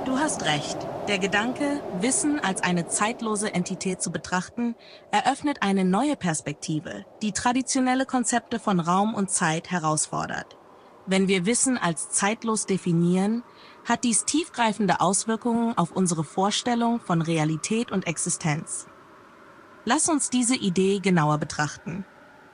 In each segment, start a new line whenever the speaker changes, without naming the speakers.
Du hast recht. Der Gedanke, Wissen als eine zeitlose Entität zu betrachten, eröffnet eine neue Perspektive, die traditionelle Konzepte von Raum und Zeit herausfordert. Wenn wir Wissen als zeitlos definieren, hat dies tiefgreifende Auswirkungen auf unsere Vorstellung von Realität und Existenz. Lass uns diese Idee genauer betrachten.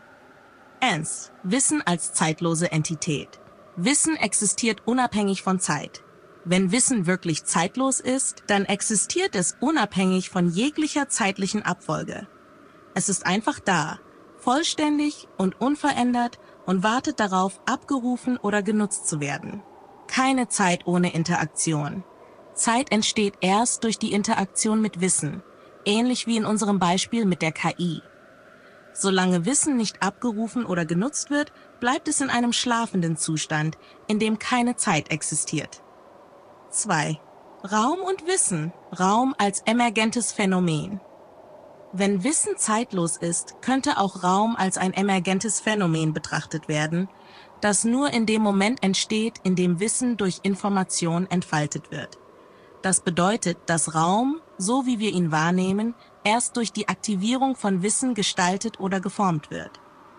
1. Wissen als zeitlose Entität. Wissen existiert unabhängig von Zeit. Wenn Wissen wirklich zeitlos ist, dann existiert es unabhängig von jeglicher zeitlichen Abfolge. Es ist einfach da, vollständig und unverändert und wartet darauf, abgerufen oder genutzt zu werden. Keine Zeit ohne Interaktion. Zeit entsteht erst durch die Interaktion mit Wissen, ähnlich wie in unserem Beispiel mit der KI. Solange Wissen nicht abgerufen oder genutzt wird, bleibt es in einem schlafenden Zustand, in dem keine Zeit existiert. 2. Raum und Wissen. Raum als emergentes Phänomen. Wenn Wissen zeitlos ist, könnte auch Raum als ein emergentes Phänomen betrachtet werden, das nur in dem Moment entsteht, in dem Wissen durch Information entfaltet wird. Das bedeutet, dass Raum, so wie wir ihn wahrnehmen, erst durch die Aktivierung von Wissen gestaltet oder geformt wird.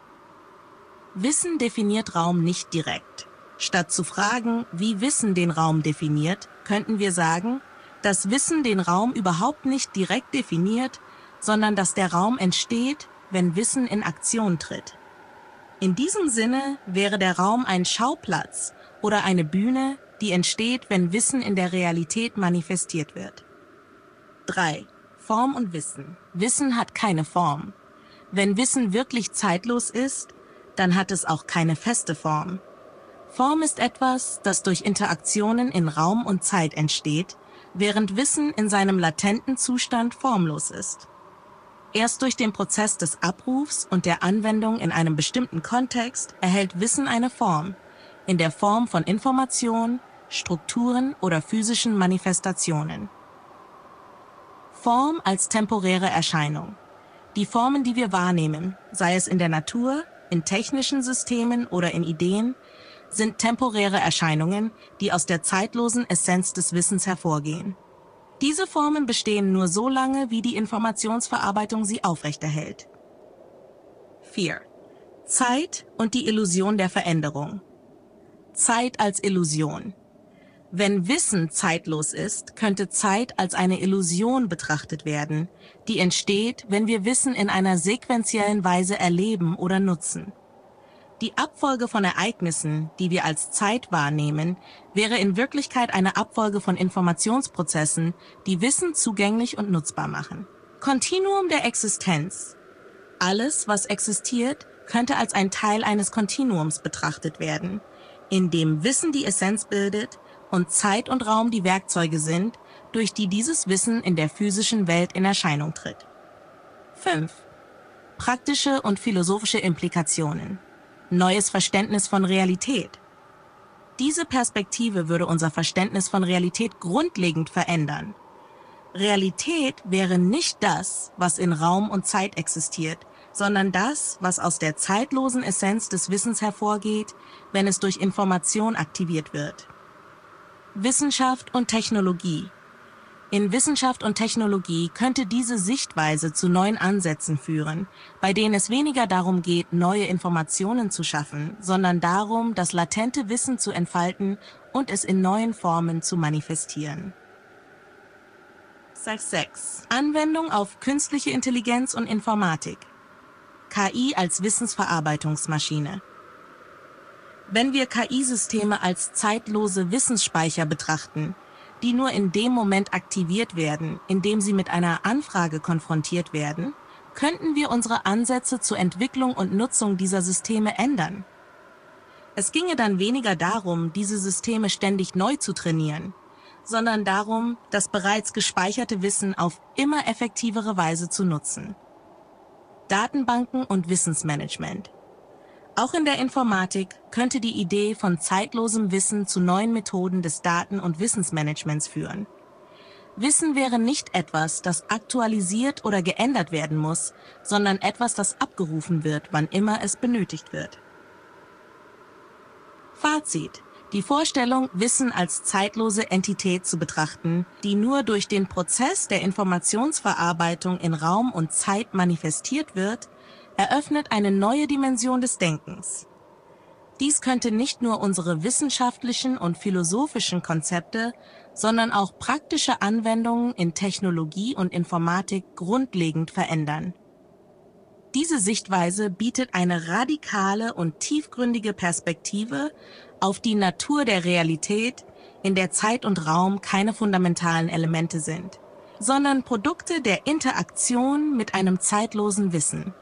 Wissen definiert Raum nicht direkt. Statt zu fragen, wie Wissen den Raum definiert, könnten wir sagen, dass Wissen den Raum überhaupt nicht direkt definiert, sondern dass der Raum entsteht, wenn Wissen in Aktion tritt. In diesem Sinne wäre der Raum ein Schauplatz oder eine Bühne, die entsteht, wenn Wissen in der Realität manifestiert wird. 3. Form und Wissen. Wissen hat keine Form. Wenn Wissen wirklich zeitlos ist, dann hat es auch keine feste Form. Form ist etwas, das durch Interaktionen in Raum und Zeit entsteht, während Wissen in seinem latenten Zustand formlos ist. Erst durch den Prozess des Abrufs und der Anwendung in einem bestimmten Kontext erhält Wissen eine Form, in der Form von Information, Strukturen oder physischen Manifestationen. Form als temporäre Erscheinung. Die Formen, die wir wahrnehmen, sei es in der Natur, in technischen Systemen oder in Ideen, sind temporäre Erscheinungen, die aus der zeitlosen Essenz des Wissens hervorgehen. Diese Formen bestehen nur so lange, wie die Informationsverarbeitung sie aufrechterhält. 4. Zeit und die Illusion der Veränderung. Zeit als Illusion. Wenn Wissen zeitlos ist, könnte Zeit als eine Illusion betrachtet werden, die entsteht, wenn wir Wissen in einer sequentiellen Weise erleben oder nutzen. Die Abfolge von Ereignissen, die wir als Zeit wahrnehmen, wäre in Wirklichkeit eine Abfolge von Informationsprozessen, die Wissen zugänglich und nutzbar machen. Kontinuum der Existenz. Alles, was existiert, könnte als ein Teil eines Kontinuums betrachtet werden, in dem Wissen die Essenz bildet und Zeit und Raum die Werkzeuge sind, durch die dieses Wissen in der physischen Welt in Erscheinung tritt. 5. Praktische und philosophische Implikationen. Neues Verständnis von Realität. Diese Perspektive würde unser Verständnis von Realität grundlegend verändern. Realität wäre nicht das, was in Raum und Zeit existiert, sondern das, was aus der zeitlosen Essenz des Wissens hervorgeht, wenn es durch Information aktiviert wird. Wissenschaft und Technologie. In Wissenschaft und Technologie könnte diese Sichtweise zu neuen Ansätzen führen, bei denen es weniger darum geht, neue Informationen zu schaffen, sondern darum, das latente Wissen zu entfalten und es in neuen Formen zu manifestieren. 6. Anwendung auf künstliche Intelligenz und Informatik. KI als Wissensverarbeitungsmaschine. Wenn wir KI-Systeme als zeitlose Wissensspeicher betrachten, die nur in dem Moment aktiviert werden, in dem sie mit einer Anfrage konfrontiert werden, könnten wir unsere Ansätze zur Entwicklung und Nutzung dieser Systeme ändern. Es ginge dann weniger darum, diese Systeme ständig neu zu trainieren, sondern darum, das bereits gespeicherte Wissen auf immer effektivere Weise zu nutzen. Datenbanken und Wissensmanagement. Auch in der Informatik könnte die Idee von zeitlosem Wissen zu neuen Methoden des Daten- und Wissensmanagements führen. Wissen wäre nicht etwas, das aktualisiert oder geändert werden muss, sondern etwas, das abgerufen wird, wann immer es benötigt wird. Fazit: Die Vorstellung, Wissen als zeitlose Entität zu betrachten, die nur durch den Prozess der Informationsverarbeitung in Raum und Zeit manifestiert wird, eröffnet eine neue Dimension des Denkens. Dies könnte nicht nur unsere wissenschaftlichen und philosophischen Konzepte, sondern auch praktische Anwendungen in Technologie und Informatik grundlegend verändern. Diese Sichtweise bietet eine radikale und tiefgründige Perspektive auf die Natur der Realität, in der Zeit und Raum keine fundamentalen Elemente sind, sondern Produkte der Interaktion mit einem zeitlosen Wissen.